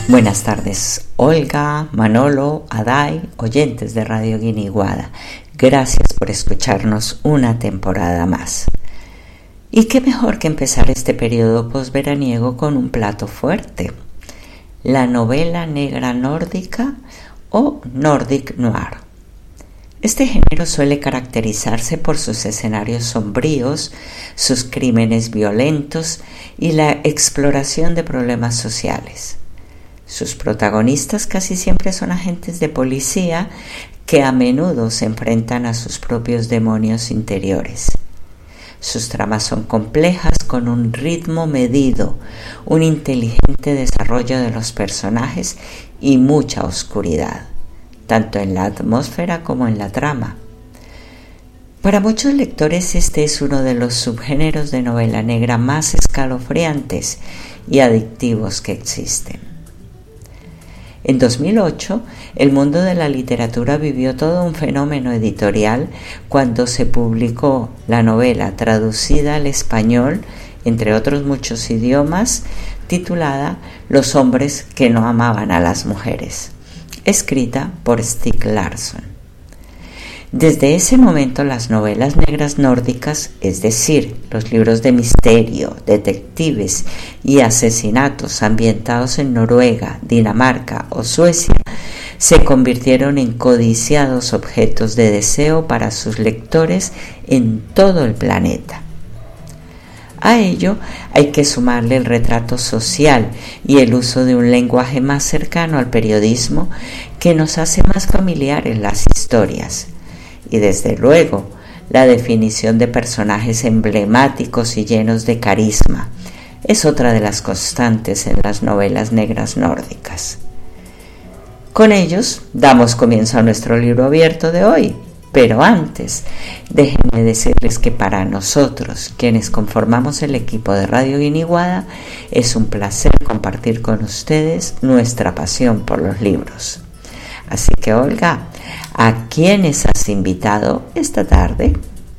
Buenas tardes, Olga, Manolo, Aday, oyentes de Radio Guiniguada. Gracias por escucharnos una temporada más. Y qué mejor que empezar este periodo posveraniego con un plato fuerte: la novela negra nórdica o Nordic Noir. Este género suele caracterizarse por sus escenarios sombríos, sus crímenes violentos y la exploración de problemas sociales. Sus protagonistas casi siempre son agentes de policía que a menudo se enfrentan a sus propios demonios interiores. Sus tramas son complejas, con un ritmo medido, un inteligente desarrollo de los personajes y mucha oscuridad, tanto en la atmósfera como en la trama. Para muchos lectores este es uno de los subgéneros de novela negra más escalofriantes y adictivos que existen. En 2008, el mundo de la literatura vivió todo un fenómeno editorial cuando se publicó la novela traducida al español, entre otros muchos idiomas, titulada Los hombres que no amaban a las mujeres, escrita por Stieg Larsson. Desde ese momento, las novelas negras nórdicas, es decir, los libros de misterio, detectives y asesinatos ambientados en Noruega, Dinamarca o Suecia, se convirtieron en codiciados objetos de deseo para sus lectores en todo el planeta. A ello hay que sumarle el retrato social y el uso de un lenguaje más cercano al periodismo que nos hace más familiares las historias. Y desde luego, la definición de personajes emblemáticos y llenos de carisma es otra de las constantes en las novelas negras nórdicas. Con ellos damos comienzo a nuestro libro abierto de hoy, pero antes, déjenme decirles que para nosotros, quienes conformamos el equipo de Radio Guiniguada, es un placer compartir con ustedes nuestra pasión por los libros. Así que, Olga, ¿a quiénes has invitado esta tarde?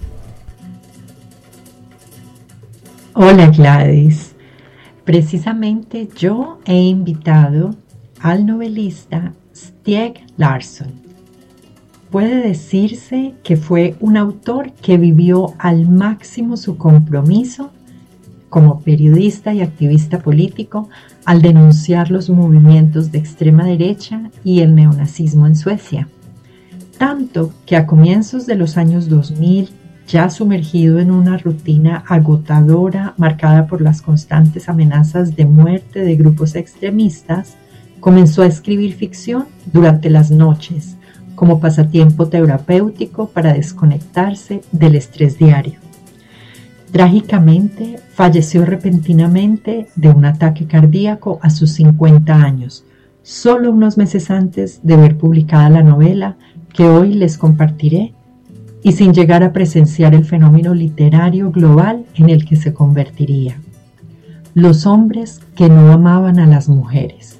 Hola, Gladys. Precisamente yo he invitado al novelista Stieg Larsson. Puede decirse que fue un autor que vivió al máximo su compromiso como periodista y activista político al denunciar los movimientos de extrema derecha y el neonazismo en Suecia. Tanto que a comienzos de los años 2000, ya sumergido en una rutina agotadora marcada por las constantes amenazas de muerte de grupos extremistas, comenzó a escribir ficción durante las noches como pasatiempo terapéutico para desconectarse del estrés diario. Trágicamente, falleció repentinamente de un ataque cardíaco a sus 50 años, solo unos meses antes de ver publicada la novela que hoy les compartiré, y sin llegar a presenciar el fenómeno literario global en el que se convertiría. Los hombres que no amaban a las mujeres.